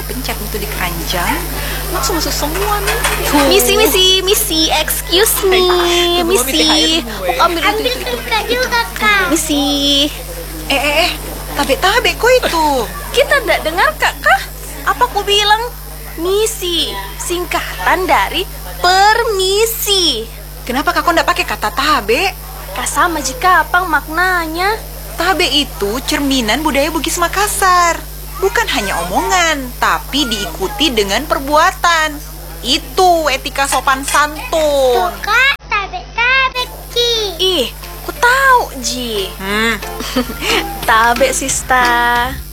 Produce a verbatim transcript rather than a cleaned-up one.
dipencet itu di keranjang, langsung masuk semua nih. Misi, misi, misi, excuse me, misi. Aku ambil itu, Ambil itu, itu. juga juga kak. Misi. Eh, eh, eh, tabe-tabe kok itu. Kita tidak dengar kak, kah? Apa aku bilang? Misi, singkatan dari permisi. Kenapa kakak ndak pakai kata tabe? Kak sama jika apa maknanya? Tabe itu cerminan budaya Bugis Makassar. Bukan hanya omongan, tapi diikuti dengan perbuatan. Itu etika sopan santun. Kak, tabe tabe ki. Ih, aku tahu Ji. Hmm, Tabe sista.